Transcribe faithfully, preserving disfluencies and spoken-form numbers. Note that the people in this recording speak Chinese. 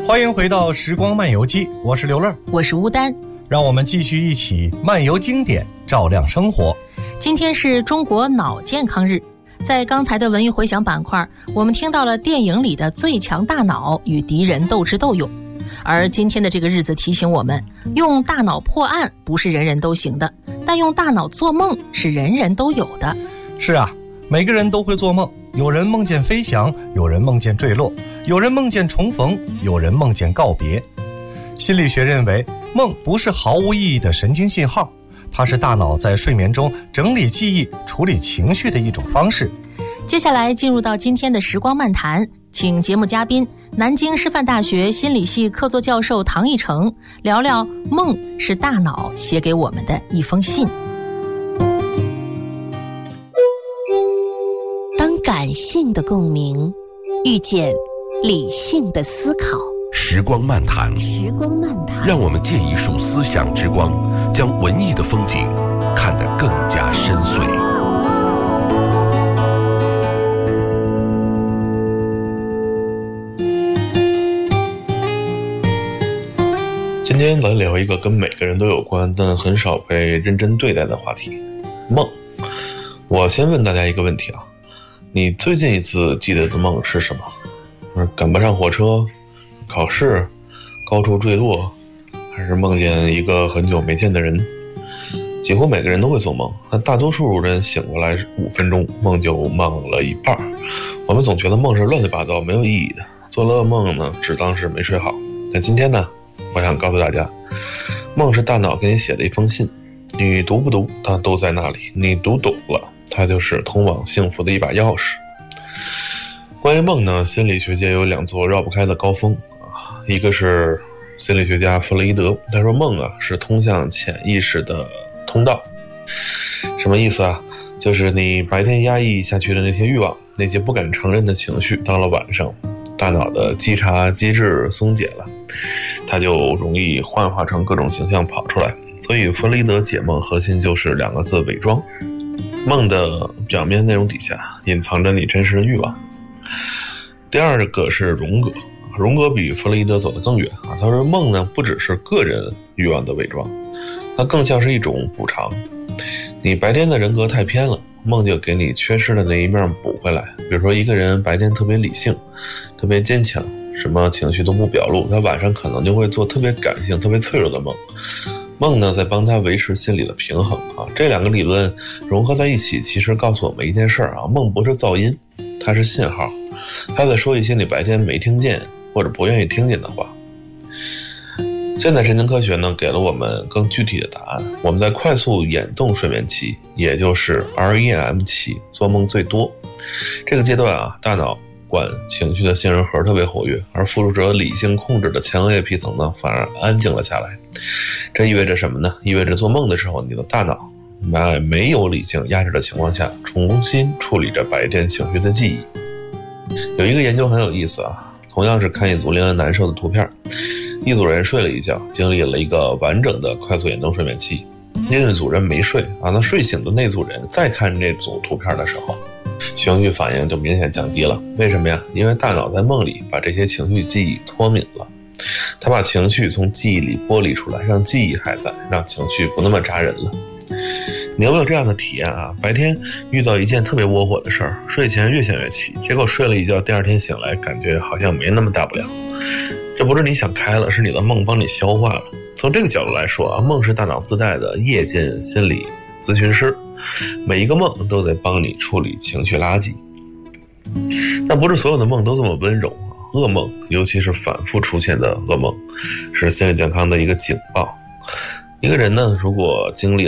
欢迎回到时光漫游记，我是刘乐， 我是乌丹， 让我们继续一起漫游经典，照亮生活。 今天是中国脑健康日，在刚才的文艺回响板块，我们听到了电影里的最强大脑与敌人斗智斗勇，而今天的这个日子提醒我们，用大脑破案不是人人都行的，但用大脑做梦是人人都有的。 是啊，每个人都会做梦，有人梦见飞翔，有人梦见坠落，有人梦见重逢，有人梦见告别。心理学认为，梦不是毫无意义的神经信号，它是大脑在睡眠中整理记忆、处理情绪的一种方式。 接下来进入到今天的时光漫谈，请节目嘉宾南京师范大学心理系客座教授唐奕成聊聊梦是大脑写给我们的一封信。当感性的共鸣遇见理性的思考， 时光漫谈， 时光漫谈， 让我们借一束思想之光，将文艺的风景看得更加深邃。 今天来聊一个跟每个人都有关但很少被认真对待的话题，梦。我先问大家一个问题啊，你最近一次记得的梦是什么？赶不上火车、考试、高处坠落，还是梦见一个很久没见的人？几乎每个人都会做梦，但大多数人醒过来五分钟，梦就梦了一半。我们总觉得梦是乱七八糟没有意义的，做了噩梦呢，只当是没睡好。那今天呢，我想告诉大家，梦是大脑给你写的一封信，你读不读它都在那里，你读懂了，它就是通往幸福的一把钥匙。关于梦呢，心理学界有两座绕不开的高峰，一个是心理学家弗洛伊德，他说梦啊是通向潜意识的通道。什么意思啊？就是你白天压抑下去的那些欲望，那些不敢承认的情绪，到了晚上大脑的稽查机制松解了，它就容易幻化成各种形象跑出来。所以弗洛伊德解梦核心就是两个字：伪装。梦的表面内容底下隐藏着你真实的欲望。第二个是荣格，荣格比弗洛伊德走得更远啊。他说梦呢不只是个人欲望的伪装，它更像是一种补偿。你白天的人格太偏了，梦就给你缺失的那一面补回来。比如说一个人白天特别理性，特别坚强，什么情绪都不表露，他晚上可能就会做特别感性、特别脆弱的梦。梦呢在帮他维持心理的平衡啊。这两个理论融合在一起，其实告诉我们一件事啊，梦不是噪音，它是信号，他在说一些你白天没听见或者不愿意听见的话。现代神经科学呢给了我们更具体的答案。我们在快速眼动睡眠期，也就是 R E M 期做梦最多。这个阶段啊，大脑管情绪的杏仁核特别活跃，而负责理性控制的前额叶皮层呢反而安静了下来。这意味着什么呢？意味着做梦的时候，你的大脑在没有理性压制的情况下，重新处理着白天情绪的记忆。有一个研究很有意思啊，同样是看一组令人难受的图片，一组人睡了一觉，经历了一个完整的快速眼动睡眠期，另一组人没睡啊，那睡醒的那组人再看这组图片的时候，情绪反应就明显降低了。为什么呀？因为大脑在梦里把这些情绪记忆脱敏了，它把情绪从记忆里剥离出来，让记忆还在，让情绪不那么扎人了。你有没有这样的体验啊？白天遇到一件特别窝火的事儿，睡前越想越气，结果睡了一觉，第二天醒来感觉好像没那么大不了。这不是你想开了，是你的梦帮你消化了。从这个角度来说啊，梦是大脑自带的夜间心理咨询师，每一个梦都在帮你处理情绪垃圾。但不是所有的梦都这么温柔，噩梦，尤其是反复出现的噩梦，是心理健康的一个警报。一个人呢，如果经历